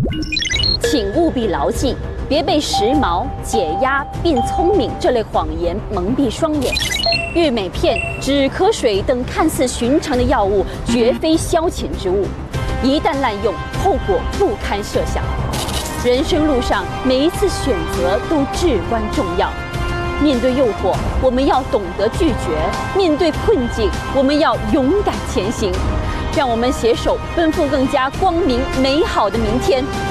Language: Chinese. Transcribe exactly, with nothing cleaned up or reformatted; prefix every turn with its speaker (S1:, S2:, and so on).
S1: 请务必牢记，别被时髦、解压并聪明这类谎言蒙蔽双眼。玉美片、止咳水等看似寻常的药物，绝非消遣之物，一旦滥用，后果不堪设想。人生路上，每一次选择都至关重要。面对诱惑，我们要懂得拒绝；面对困境，我们要勇敢前行。让我们携手奔赴更加光明美好的明天。